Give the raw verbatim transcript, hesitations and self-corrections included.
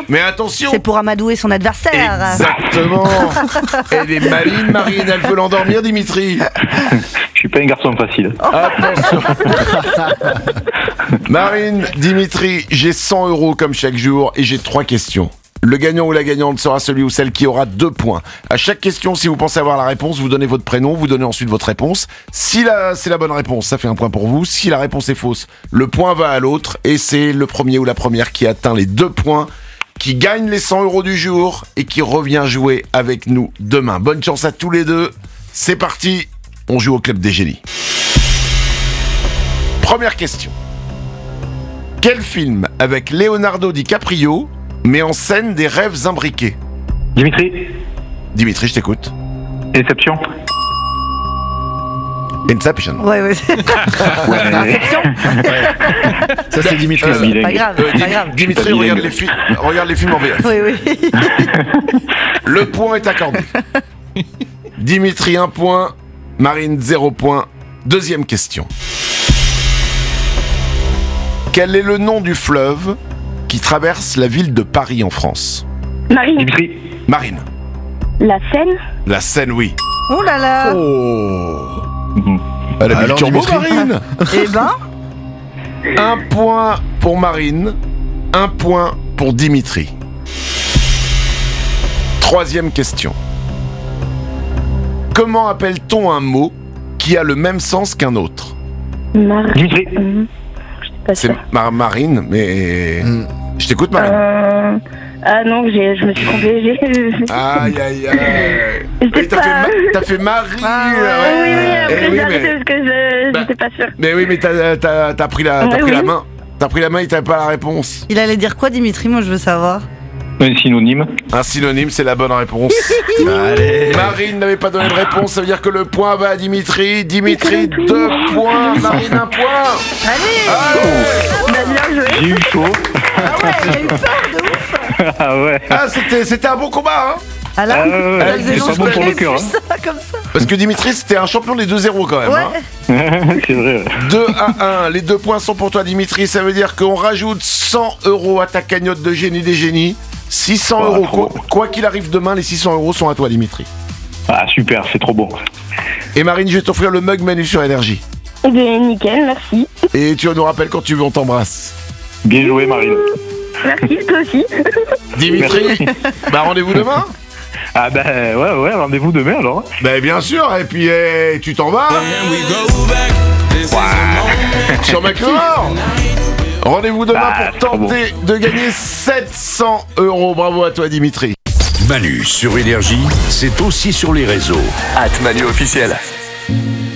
Mais attention. C'est pour amadouer son adversaire. Exactement. Elle est maline, Marine, elle veut l'endormir, Dimitri. Je suis pas un garçon facile. Attention. Marine, Dimitri, j'ai cent euros comme chaque jour et j'ai trois questions. Le gagnant ou la gagnante sera celui ou celle qui aura deux points. À chaque question, si vous pensez avoir la réponse, vous donnez votre prénom, vous donnez ensuite votre réponse. Si la, c'est la bonne réponse, ça fait un point pour vous. Si la réponse est fausse, le point va à l'autre et c'est le premier ou la première qui atteint les deux points qui gagne les cent euros du jour et qui revient jouer avec nous demain. Bonne chance à tous les deux. C'est parti, on joue au Club des Génies. Première question. Quel film avec Leonardo DiCaprio met en scène des rêves imbriqués? Dimitri. Dimitri, je t'écoute. Inception. Inception. Ouais, ouais. Ouais. Inception. Ça c'est Dimitri. Euh, ça. C'est pas grave, Euh, c'est pas Dim- grave. Dimitri, Je suis pas regarde bilingue. les, fi- regarde les films en V F. Oui, oui. Le point est accordé. Dimitri, un point. Marine, zéro point. Deuxième question. Quel est le nom du fleuve qui traverse la ville de Paris en France? Marine, Dimitri. Marine. la Seine. La Seine, oui. Oh là là. Oh. Mhm. Elle a mis le Alors, turbo, Dimitri. Marine. Eh ben, Un point pour Marine, un point pour Dimitri. Troisième question. Comment appelle-t-on un mot qui a le même sens qu'un autre? Mar... Dimitri. Hum, Je sais pas C'est sûr. Mar- Marine, mais... Mm. Je t'écoute, Marine. Euh... Ah non, j'ai... je me suis trompée. J'ai... Aïe, aïe, aïe. J'étais Oui, t'as pas- fait, Ma- t'as fait Marie. Ah, Oui, oui, oui, Eh après oui, j'ai arrêté mais... parce que je... Bah, j'étais pas sûre. mais oui, mais t'as, t'as, t'as pris, la, t'as Ouais, pris la oui. main. T'as pris la main et t'as pas la réponse. il allait dire quoi, Dimitri? Moi, je veux savoir. Un synonyme. Un synonyme, c'est la bonne réponse. Allez. Marine n'avait pas donné de réponse, ça veut dire que le point va à Dimitri. Dimitri, deux points. Marine, un point. Allez. Allez. Bah, bien joué. J'ai eu chaud. Ah ouais, il a eu peur de ouf. Ah ouais. Ah, c'était, c'était un bon combat, hein. Ah là, Ah ouais, ouais, ça ouais, faisait c'est longtemps pas bon que pour j'avais le cœur, vu hein. ça comme ça. Parce que Dimitri, c'était un champion des deux zéro quand même. Ouais. Hein. C'est vrai. deux à un. Les deux points sont pour toi, Dimitri. Ça veut dire qu'on rajoute cent euros à ta cagnotte de génie des génies. six cents Oh, euros. trop Quoi, quoi qu'il arrive demain, les six cents euros sont à toi, Dimitri. Ah super, c'est trop bon. Et Marine, je vais t'offrir le mug Manu sur Énergie. Eh bien, nickel, merci. Et tu nous rappelles quand tu veux, on t'embrasse. Bien joué Marine. Merci, toi aussi. Dimitri, bah rendez-vous demain. Ah bah ouais ouais, rendez-vous demain alors. Ben bien sûr, et puis eh, tu t'en vas sur McLeod. Rendez-vous demain Ah, pour trop tenter de gagner sept cents euros. Bravo à toi, Dimitri. Manu sur Énergie, c'est aussi sur les réseaux. at Manu officiel.